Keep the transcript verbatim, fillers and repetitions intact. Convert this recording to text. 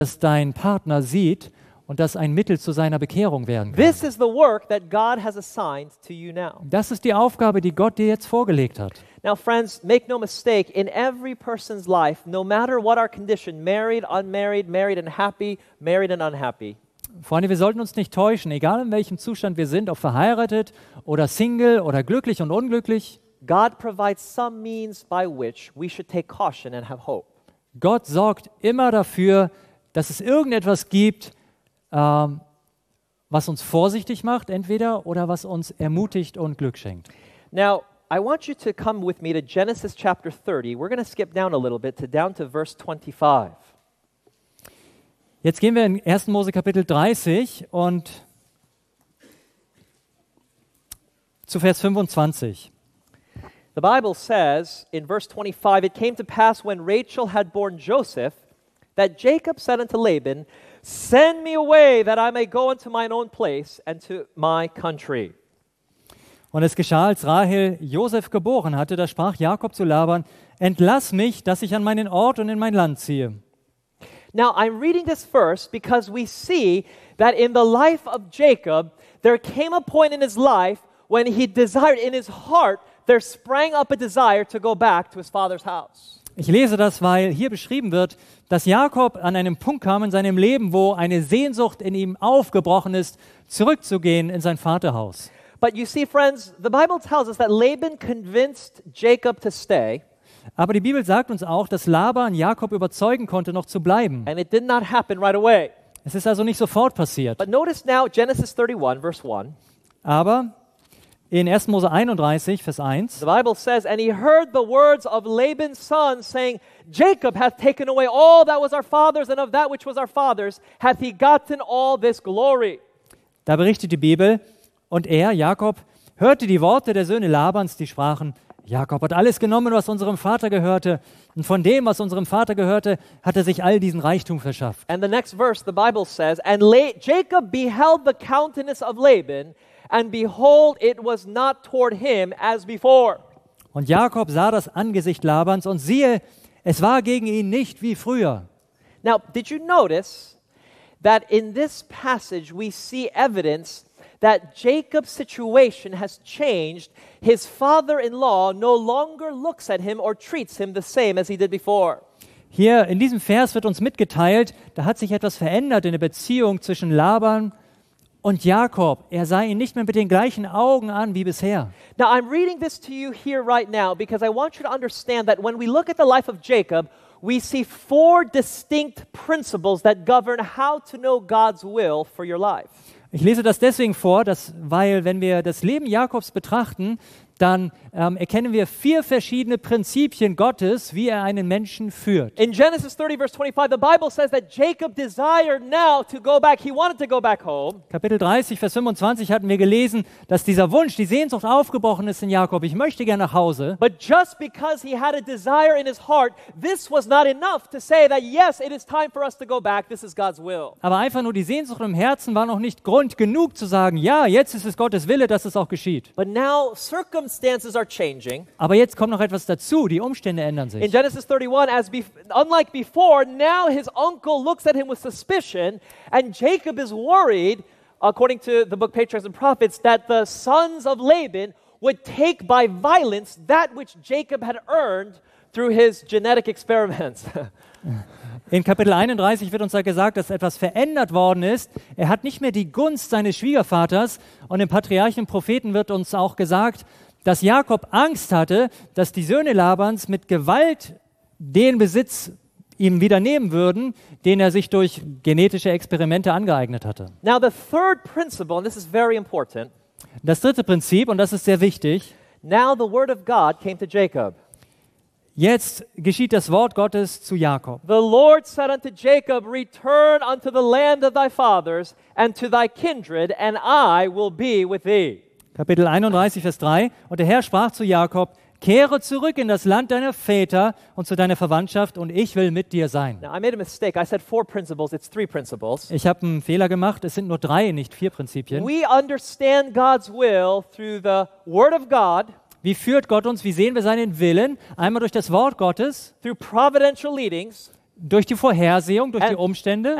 dass dein Partner sieht und das ein Mittel zu seiner Bekehrung werden kann. This is the work that God has assigned to you now. Das ist die Aufgabe, die Gott dir jetzt vorgelegt hat. Now, friends, make no mistake, in every person's life, no matter what our condition, married, unmarried, married and happy, married and unhappy, Freunde, wir sollten uns nicht täuschen, egal in welchem Zustand wir sind, ob verheiratet oder Single oder glücklich und unglücklich. God provides some means by which we should take caution and have hope. Gott sorgt immer dafür, dass es irgendetwas gibt, ähm, was uns vorsichtig macht, entweder, oder was uns ermutigt und Glück schenkt. Now, I want you to come with me to Genesis chapter thirty. We're going to skip down a little bit to down to verse twenty-five. Jetzt gehen wir in ersten Mose Kapitel dreißig und zu Vers fünfundzwanzig. The Bible says in verse twenty-five, "It came to pass when Rachel had borne Joseph, that Jacob said unto Laban, Send me away, that I may go unto mine own place and to my country." Und es geschah, als Rahel Josef geboren hatte, da sprach Jakob zu Laban, Entlass mich, dass ich an meinen Ort und in mein Land ziehe. Now, I'm reading this verse because we see that in the life of Jacob, there came a point in his life when he desired, in his heart, there sprang up a desire to go back to his father's house. Ich lese das, weil hier beschrieben wird, dass Jakob an einem Punkt kam in seinem Leben, wo eine Sehnsucht in ihm aufgebrochen ist, zurückzugehen in sein Vaterhaus. But you see, friends, the Bible tells us that Laban convinced Jacob to stay, Aber die Bibel sagt uns auch, dass Laban Jakob überzeugen konnte, noch zu bleiben. and it did not happen right away. Es ist also nicht sofort passiert. But notice now Genesis thirty-one, verse one. Aber in ersten Mose einunddreißig, Vers eins, The Bible says, "And he heard the words of Laban's son, saying, Jacob hath taken away all that was our father's, and of that which was our father's hath he gotten all this glory." da berichtet die Bibel, und er, Jakob, hörte die Worte der Söhne Labans, die sprachen, Jakob hat alles genommen, was unserem Vater gehörte, und von dem, was unserem Vater gehörte, hat er sich all diesen Reichtum verschafft. And the next verse, the Bible says, "And La- Jacob beheld the countenance of Laban, and behold, it was not toward him as before." Und Jakob sah das Angesicht Labans, und siehe, es war gegen ihn nicht wie früher. Now, did you notice that in this passage we see evidence that Jacob's situation has changed? His father-in-law no longer looks at him or treats him the same as he did before. Hier in diesem Vers wird uns mitgeteilt, da hat sich etwas verändert in der Beziehung zwischen Laban und Jakob. Er sah ihn nicht mehr mit den gleichen Augen an wie bisher. Now, I'm reading this to you here right now because I want you to understand that when we look at the life of Jacob, we see four distinct principles that govern how to know God's will for your life. Ich lese das deswegen vor, dass, weil wenn wir das Leben Jakobs betrachten, dann ähm, erkennen wir vier verschiedene Prinzipien Gottes, wie er einen Menschen führt. In Genesis thirty, verse twenty-five, the Bible says that Jacob desired now to go back. He wanted to go back home. Kapitel dreißig, Vers fünfundzwanzig hatten wir gelesen, dass dieser Wunsch, die Sehnsucht aufgebrochen ist in Jakob. Ich möchte gerne nach Hause. But just because he had a desire in his heart, this was not enough to say that, yes, it is time for us to go back. This is God's will. Aber einfach nur die Sehnsucht im Herzen war noch nicht Grund genug zu sagen, ja, jetzt ist es Gottes Wille, dass es auch geschieht. But now circumstances are changing. Aber jetzt kommt noch etwas dazu, die Umstände ändern In sich. Genesis thirty-one, as bef- unlike before, now his uncle looks at him with suspicion, and Jacob is worried, according to the book Patriarchs and Prophets, that the sons of Laban would take by violence that which Jacob had earned through his genetic experiments. In Kapitel einunddreißig wird uns da gesagt, dass etwas verändert worden ist. Er hat nicht mehr die Gunst seines Schwiegervaters. Und im Patriarchen und Propheten wird uns auch gesagt, dass Jakob Angst hatte, dass die Söhne Labans mit Gewalt den Besitz ihm wieder nehmen würden, den er sich durch genetische Experimente angeeignet hatte. Now the third principle, and this is very important, Das dritte Prinzip, und das ist sehr wichtig, now the word of God came to Jacob. jetzt geschieht das Wort Gottes zu Jakob. The Lord said unto Jacob, Return unto the land of thy fathers and to thy kindred, and I will be with thee. Kapitel einunddreißig, Vers drei. Und der Herr sprach zu Jakob, kehre zurück in das Land deiner Väter und zu deiner Verwandtschaft, und ich will mit dir sein. Now, I made a mistake. I said four principles. It's three principles. Ich habe einen Fehler gemacht, es sind nur drei, nicht vier Prinzipien. We understand God's will through the Word of God, Wie führt Gott uns? Wie sehen wir seinen Willen? Einmal durch das Wort Gottes, through providential leadings, durch die Vorhersehung, durch die And- Umstände.